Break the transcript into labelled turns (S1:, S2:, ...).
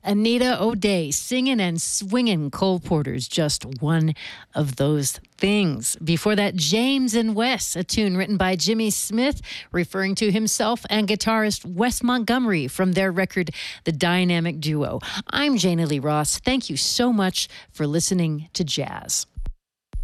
S1: Anita O'Day singing and swinging. Cole Porter's just one of those things. Before that, James and Wes, a tune written by Jimmy Smith, referring to himself and guitarist Wes Montgomery from their record, The Dynamic Duo. I'm Jana Lee Ross. Thank you so much for listening to Jazz.